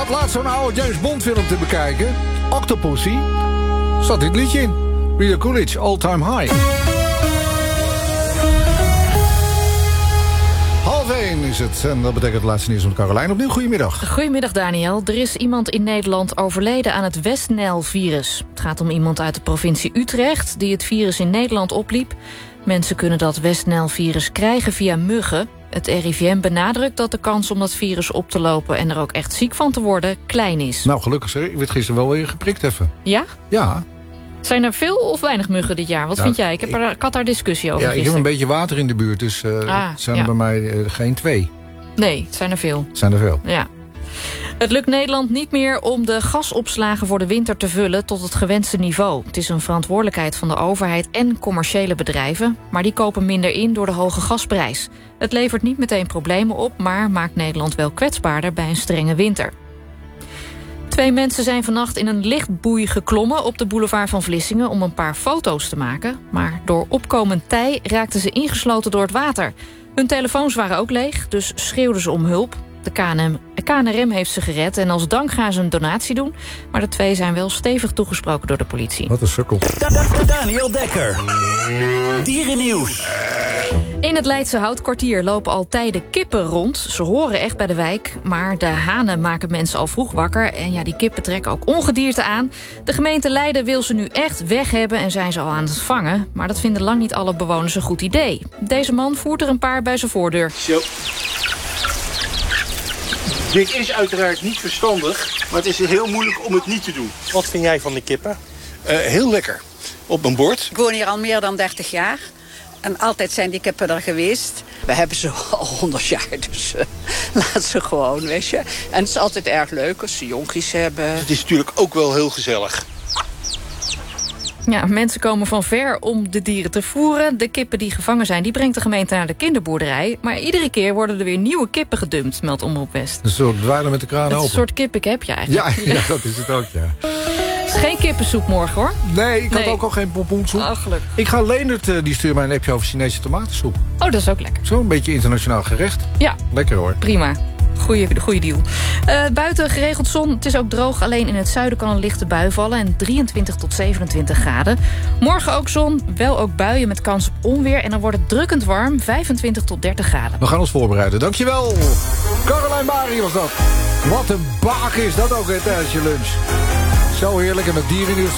laatst zo'n oude James Bond film te bekijken. Octopussy. Zat dit liedje in. Rita Coolidge, All Time High. 12:30 is het. En dat betekent het laatste nieuws van Caroline. Opnieuw, goedemiddag. Goedemiddag, Daniel. Er is iemand in Nederland overleden aan het West-Nijl-virus. Het gaat om iemand uit de provincie Utrecht die het virus in Nederland opliep. Mensen kunnen dat West-Nijl-virus krijgen via muggen. Het RIVM benadrukt dat de kans om dat virus op te lopen en er ook echt ziek van te worden klein is. Nou, gelukkig zeg. Ik werd gisteren wel weer geprikt even. Ja? Ja. Zijn er veel of weinig muggen dit jaar? Wat vind jij? Ik had daar discussie over ik heb een beetje water in de buurt, dus het zijn er bij mij geen 2. Nee, het zijn er veel. Het zijn er veel. Ja. Het lukt Nederland niet meer om de gasopslagen voor de winter te vullen tot het gewenste niveau. Het is een verantwoordelijkheid van de overheid en commerciële bedrijven, maar die kopen minder in door de hoge gasprijs. Het levert niet meteen problemen op, maar maakt Nederland wel kwetsbaarder bij een strenge winter. 2 mensen zijn vannacht in een lichtboei geklommen op de boulevard van Vlissingen om een paar foto's te maken. Maar door opkomend tij raakten ze ingesloten door het water. Hun telefoons waren ook leeg, dus schreeuwden ze om hulp. De KNRM heeft ze gered en als dank gaan ze een donatie doen. Maar de 2 zijn wel stevig toegesproken door de politie. Wat een sukkel. Daniel Dekker. Dierennieuws. In het Leidse Houtkwartier lopen al tijden kippen rond. Ze horen echt bij de wijk, maar de hanen maken mensen al vroeg wakker. En ja, die kippen trekken ook ongedierte aan. De gemeente Leiden wil ze nu echt weg hebben en zijn ze al aan het vangen. Maar dat vinden lang niet alle bewoners een goed idee. Deze man voert er een paar bij zijn voordeur. Zo. Dit is uiteraard niet verstandig, maar het is heel moeilijk om het niet te doen. Wat vind jij van de kippen? Heel lekker. Op mijn bord. Ik woon hier al meer dan 30 jaar. En altijd zijn die kippen er geweest. We hebben ze al 100 jaar, dus laat ze gewoon, weet je. En het is altijd erg leuk als ze jonkies hebben. Het is natuurlijk ook wel heel gezellig. Ja, mensen komen van ver om de dieren te voeren. De kippen die gevangen zijn, die brengt de gemeente naar de kinderboerderij. Maar iedere keer worden er weer nieuwe kippen gedumpt, meldt Omroep West. Een soort dweilen met de kraan open. Een soort kip heb je eigenlijk. Ja, dat is het ook, ja. Het is geen kippensoep morgen, hoor. Nee, ik had ook al geen pompoensoep. Oh, gelukkig. Ik ga Leendert, die stuurt mij een appje over Chinese tomatensoep. Oh, dat is ook lekker. Zo'n beetje internationaal gerecht. Ja. Lekker hoor. Prima. Goeie deal. Buiten geregeld zon. Het is ook droog. Alleen in het zuiden kan een lichte bui vallen. En 23 tot 27 graden. Morgen ook zon. Wel ook buien met kans op onweer. En dan wordt het drukkend warm. 25 tot 30 graden. We gaan ons voorbereiden. Dankjewel. Caroline Bari was dat. Wat een baak is dat ook hè, tijdens je lunch. Zo heerlijk. En met dierennieuws